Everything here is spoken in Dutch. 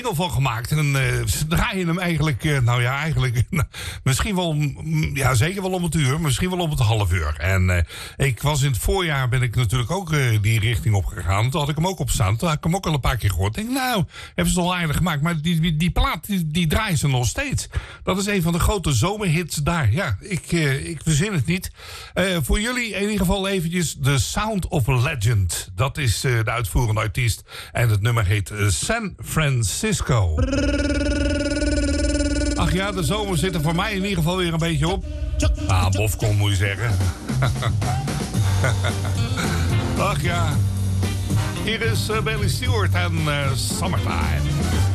single van gemaakt. En ze draaien hem eigenlijk, misschien wel, zeker wel om het uur. Misschien wel om het half uur. En ik was in het voorjaar, ben ik natuurlijk ook die richting opgegaan. Toen had ik hem ook op staan. Toen had ik hem ook al een paar keer gehoord. Ik denk, nou, hebben ze het al aardig gemaakt. Maar die plaat, die draaien ze nog steeds. Dat is een van de grote zomerhits daar. Ja, ik verzin het niet. Voor jullie in ieder geval eventjes The Sound of Legend. Dat is de uitvoerende artiest. En het nummer heet San Francisco. Ach ja, de zomer zit er voor mij in ieder geval weer een beetje op. Bofkom moet je zeggen. Ach ja. Hier is Bailey Stewart en Summertime.